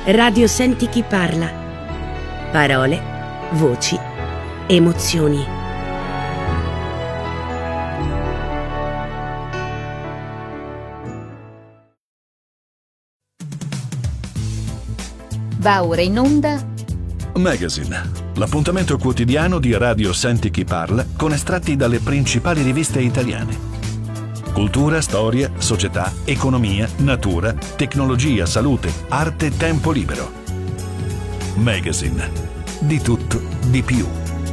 Radio Senti chi parla. Parole, voci, emozioni. Va ora in onda Magazine, l'appuntamento quotidiano di Radio Senti chi parla con estratti dalle principali riviste italiane. Cultura, storia, società, economia, natura, tecnologia, salute, arte, tempo libero. Magazine. Di tutto, di più.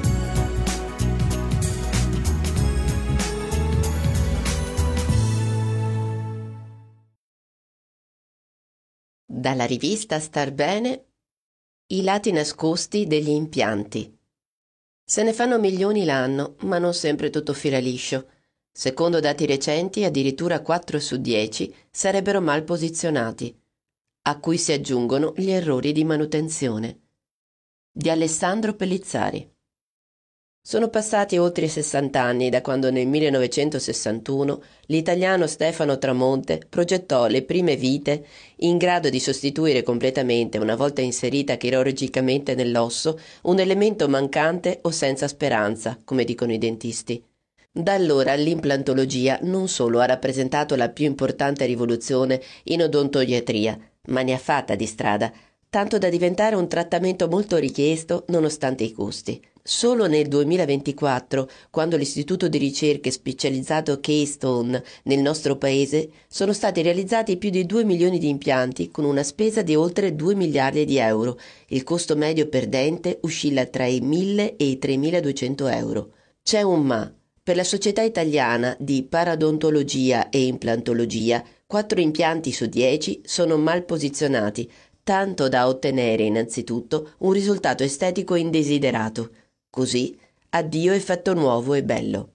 Dalla rivista Star Bene, i lati nascosti degli impianti. Se ne fanno milioni l'anno, ma non sempre tutto fila liscio. Secondo dati recenti, addirittura 4 su 10 sarebbero mal posizionati, a cui si aggiungono gli errori di manutenzione. Di Alessandro Pellizzari. Sono passati oltre 60 anni da quando nel 1961 l'italiano Stefano Tramonte progettò le prime vite in grado di sostituire completamente, una volta inserita chirurgicamente nell'osso, un elemento mancante o senza speranza, come dicono i dentisti. Da allora l'implantologia non solo ha rappresentato la più importante rivoluzione in odontoiatria, ma ne ha fatta di strada, tanto da diventare un trattamento molto richiesto nonostante i costi. Solo nel 2024, quando l'Istituto di ricerche specializzato Keystone nel nostro paese, sono stati realizzati più di 2 milioni di impianti con una spesa di oltre 2 miliardi di euro. Il costo medio per dente oscilla tra i 1.000 e i 3.200 euro. C'è un ma. Per la Società Italiana di Paradontologia e Implantologia, 4 impianti su 10 sono mal posizionati, tanto da ottenere innanzitutto un risultato estetico indesiderato. Così, addio effetto nuovo e bello.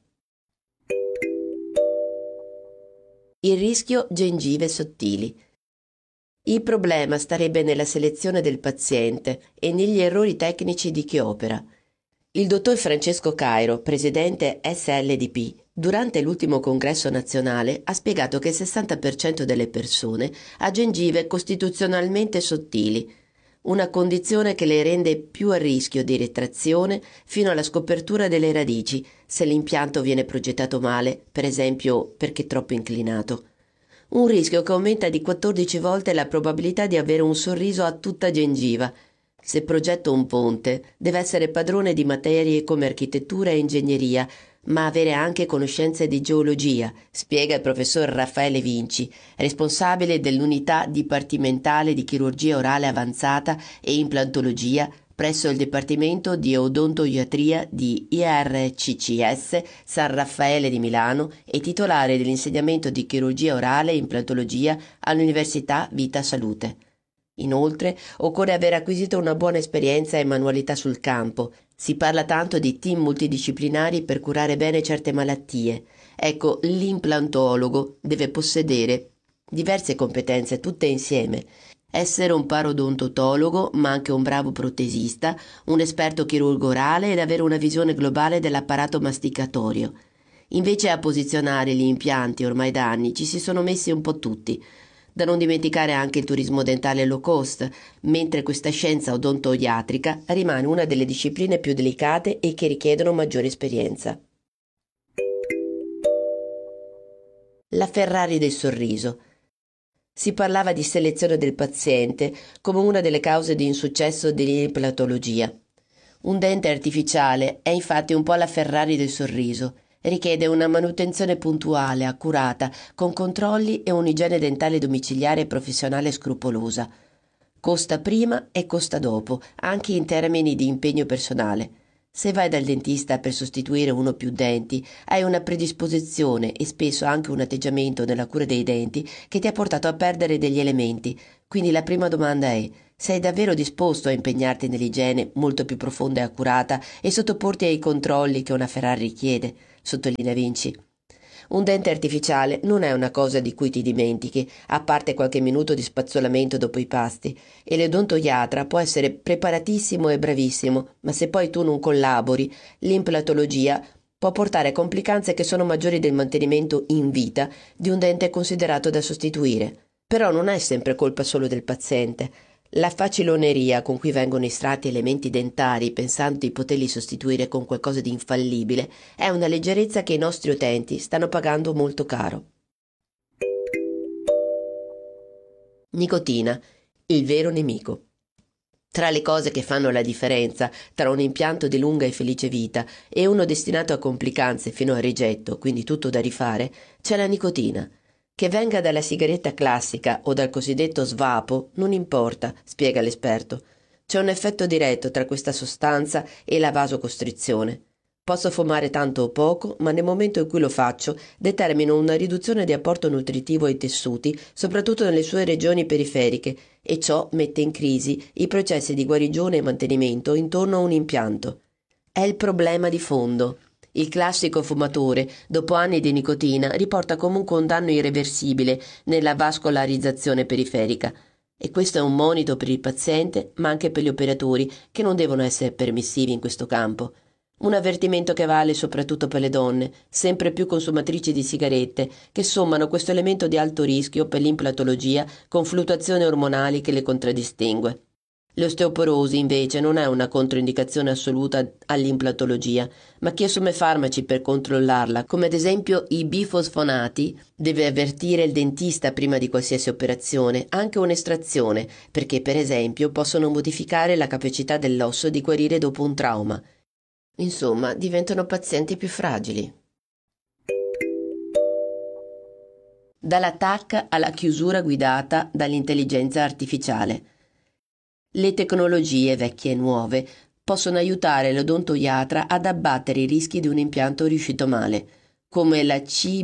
Il rischio gengive sottili. Il problema starebbe nella selezione del paziente e negli errori tecnici di chi opera. Il dottor Francesco Cairo, presidente SLDP, durante l'ultimo congresso nazionale ha spiegato che il 60% delle persone ha gengive costituzionalmente sottili, una condizione che le rende più a rischio di retrazione fino alla scopertura delle radici se l'impianto viene progettato male, per esempio perché troppo inclinato. Un rischio che aumenta di 14 volte la probabilità di avere un sorriso a tutta gengiva. Se progetto un ponte, deve essere padrone di materie come architettura e ingegneria, ma avere anche conoscenze di geologia, spiega il professor Raffaele Vinci, responsabile dell'unità dipartimentale di chirurgia orale avanzata e implantologia presso il Dipartimento di Odontoiatria di IRCCS San Raffaele di Milano e titolare dell'insegnamento di chirurgia orale e implantologia all'Università Vita Salute. Inoltre, occorre aver acquisito una buona esperienza e manualità sul campo. Si parla tanto di team multidisciplinari per curare bene certe malattie. Ecco, l'implantologo deve possedere diverse competenze tutte insieme. Essere un parodontologo, ma anche un bravo protesista, un esperto chirurgo orale ed avere una visione globale dell'apparato masticatorio. Invece a posizionare gli impianti ormai da anni ci si sono messi un po' tutti. Da non dimenticare anche il turismo dentale low cost, mentre questa scienza odontoiatrica rimane una delle discipline più delicate e che richiedono maggiore esperienza. La Ferrari del sorriso. Si parlava di selezione del paziente come una delle cause di insuccesso dell'implantologia. Un dente artificiale è infatti un po' la Ferrari del sorriso. Richiede una manutenzione puntuale, accurata, con controlli e un'igiene dentale domiciliare e professionale scrupolosa. Costa prima e costa dopo, anche in termini di impegno personale. Se vai dal dentista per sostituire uno o più denti, hai una predisposizione e spesso anche un atteggiamento nella cura dei denti che ti ha portato a perdere degli elementi. Quindi la prima domanda è: sei davvero disposto a impegnarti nell'igiene molto più profonda e accurata e sottoporti ai controlli che una Ferrari richiede? Sottolinea Vinci. Un dente artificiale non è una cosa di cui ti dimentichi, a parte qualche minuto di spazzolamento dopo i pasti, e l'odontoiatra può essere preparatissimo e bravissimo, ma se poi tu non collabori, l'implantologia può portare a complicanze che sono maggiori del mantenimento in vita di un dente considerato da sostituire. Però non è sempre colpa solo del paziente. La faciloneria con cui vengono estratti elementi dentari pensando di poterli sostituire con qualcosa di infallibile è una leggerezza che i nostri utenti stanno pagando molto caro. Nicotina, il vero nemico. Tra le cose che fanno la differenza tra un impianto di lunga e felice vita e uno destinato a complicanze fino al rigetto, quindi tutto da rifare, c'è la nicotina. Che venga dalla sigaretta classica o dal cosiddetto svapo non importa, spiega l'esperto. C'è un effetto diretto tra questa sostanza e la vasocostrizione. Posso fumare tanto o poco, ma nel momento in cui lo faccio determino una riduzione di apporto nutritivo ai tessuti, soprattutto nelle sue regioni periferiche, e ciò mette in crisi i processi di guarigione e mantenimento intorno a un impianto. È il problema di fondo. Il classico fumatore, dopo anni di nicotina, riporta comunque un danno irreversibile nella vascolarizzazione periferica. E questo è un monito per il paziente, ma anche per gli operatori, che non devono essere permissivi in questo campo. Un avvertimento che vale soprattutto per le donne, sempre più consumatrici di sigarette, che sommano questo elemento di alto rischio per l'implantologia con fluttuazioni ormonali che le contraddistingue. L'osteoporosi, invece, non è una controindicazione assoluta all'implantologia, ma chi assume farmaci per controllarla, come ad esempio i bifosfonati, deve avvertire il dentista prima di qualsiasi operazione, anche un'estrazione, perché per esempio possono modificare la capacità dell'osso di guarire dopo un trauma. Insomma, diventano pazienti più fragili. Dalla TAC alla chiusura guidata dall'intelligenza artificiale. Le tecnologie, vecchie e nuove, possono aiutare l'odontoiatra ad abbattere i rischi di un impianto riuscito male, come la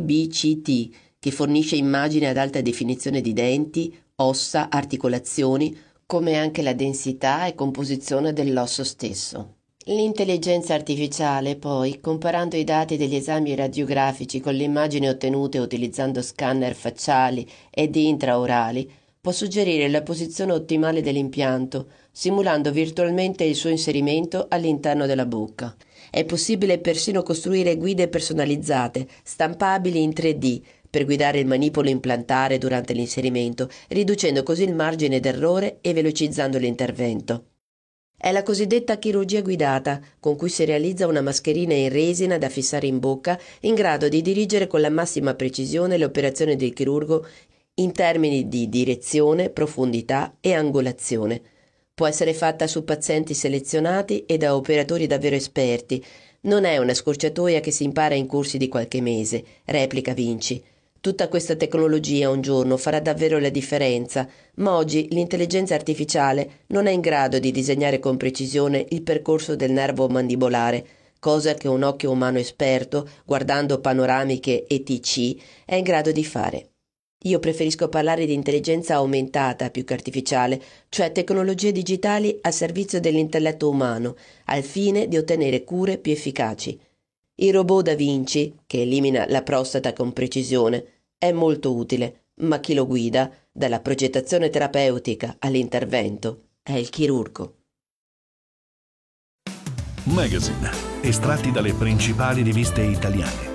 CBCT, che fornisce immagini ad alta definizione di denti, ossa, articolazioni, come anche la densità e composizione dell'osso stesso. L'intelligenza artificiale, poi, comparando i dati degli esami radiografici con le immagini ottenute utilizzando scanner facciali ed intraorali, può suggerire la posizione ottimale dell'impianto, simulando virtualmente il suo inserimento all'interno della bocca. È possibile persino costruire guide personalizzate, stampabili in 3D, per guidare il manipolo implantare durante l'inserimento, riducendo così il margine d'errore e velocizzando l'intervento. È la cosiddetta chirurgia guidata, con cui si realizza una mascherina in resina da fissare in bocca, in grado di dirigere con la massima precisione le operazioni del chirurgo in termini di direzione, profondità e angolazione. Può essere fatta su pazienti selezionati e da operatori davvero esperti. Non è una scorciatoia che si impara in corsi di qualche mese, replica Vinci. Tutta questa tecnologia un giorno farà davvero la differenza, ma oggi l'intelligenza artificiale non è in grado di disegnare con precisione il percorso del nervo mandibolare, cosa che un occhio umano esperto, guardando panoramiche ETC, è in grado di fare. Io preferisco parlare di intelligenza aumentata più che artificiale, cioè tecnologie digitali a servizio dell'intelletto umano, al fine di ottenere cure più efficaci. Il robot Da Vinci, che elimina la prostata con precisione, è molto utile, ma chi lo guida, dalla progettazione terapeutica all'intervento, è il chirurgo. Magazine, estratti dalle principali riviste italiane.